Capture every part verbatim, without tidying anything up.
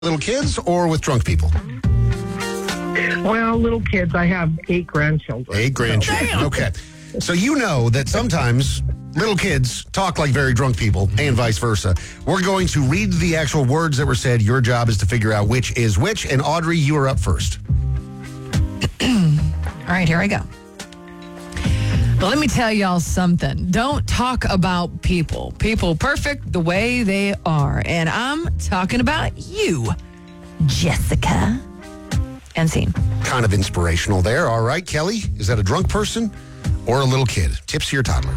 Little kids or with drunk people? Well, little kids. I have eight grandchildren. Eight grandchildren. Okay. So you know that sometimes little kids talk like very drunk people and vice versa. We're going to read the actual words that were said. Your job is to figure out which is which. And Audrey, you are up first. All right, here I go. But let me tell y'all something. Don't talk about people. People perfect the way they are. And I'm talking about you, Jessica. And scene. Kind of inspirational there. All right, Kelly, is that a drunk person or a little kid? Tips to your toddler.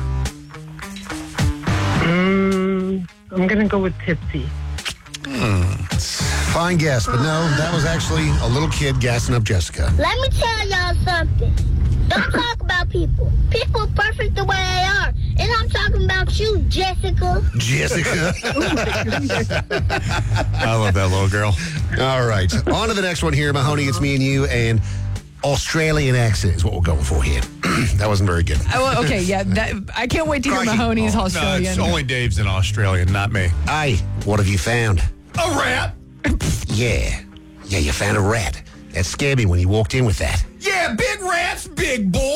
Mm, I'm going to go with tipsy. Hmm. Fine guess, but no, that was actually a little kid gassing up Jessica. Let me tell y'all something. Don't talk about people. People are perfect the way they are. And I'm talking about you, Jessica. Jessica. I love that little girl. All right. On to the next one here, Mahoney. It's me and you, and Australian accent is what we're going for here. That wasn't very good. Oh, okay, yeah. That, I can't wait to hear Crikey. Mahoney's Oh, No, Australian. it's only Dave's in Australia, not me. Aye, what have you found? A rat? Yeah. Yeah, you found a rat. That scared me when you walked in with that. Yeah, big rats, big boy.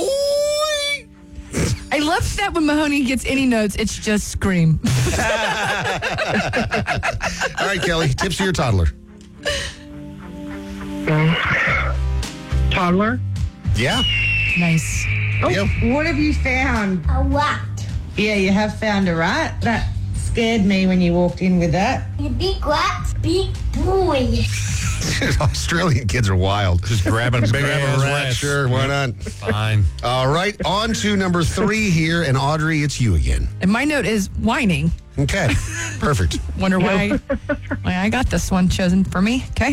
I love that when Mahoney gets any notes, it's just scream. All right, Kelly, tips to your toddler. Toddler? Yeah? Nice. Oh, Yep. what have you found? A what? Yeah, you have found a rat. That scared me when you walked in with that. You big what? Big boy. Australian kids are wild. Just grabbing big Grab ass a rat, rats. sure, why not? Fine. All right, on to number three here, and Audrey, it's you again. And my note is whining. Okay, perfect. Wonder why, why I got this one chosen for me. Okay.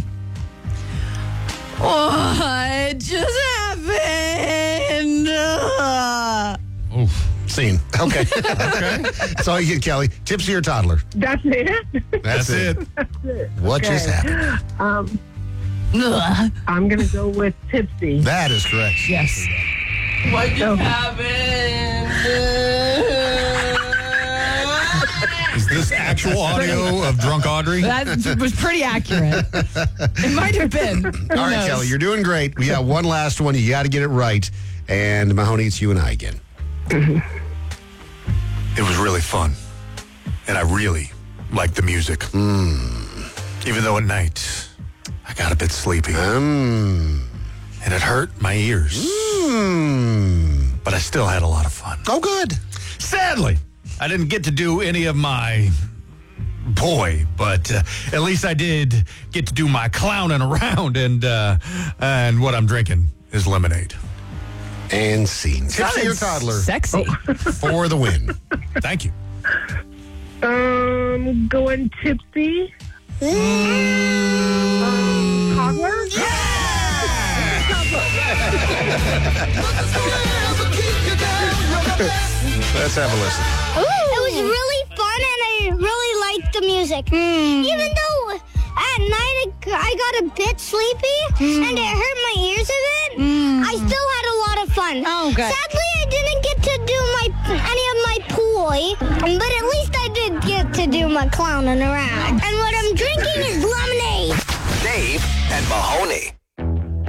What just happened? Oof. Scene. Okay. Okay. That's all you get, Kelly. Tips to your toddler. That's it? That's, That's it. What Okay. just happened? Um, Ugh. I'm going to go with tipsy. That is correct. Yes. What just Oh. happened? Is this actual audio of drunk Audrey? That was pretty accurate. It might have been. Who All right, knows? Kelly, you're doing great. We got one last one. You got to get it right. And Mahoney, it's you and I again. It was really fun. And I really liked the music. Mm. Even though at night, I got a bit sleepy. Um. And it hurt my ears. Mm. But I still had a lot of fun. Oh, good. Sadly, I didn't get to do any of my boy, but uh, at least I did get to do my clowning around, and uh, and what I'm drinking is lemonade. And scene. Tips to your toddler Sexy. for the win. Thank you. Um, going tipsy. Um, toddler? Let's have a listen. It was really fun and I really liked the music. Even though at night I, I got a bit sleepy and it hurt my ears a bit, I still had a lot of fun. Oh, good. Sadly, I didn't get to do my any of my poi, but at least I did get to do my clowning around. And what I'm drinking is lemonade. Dave and Mahoney.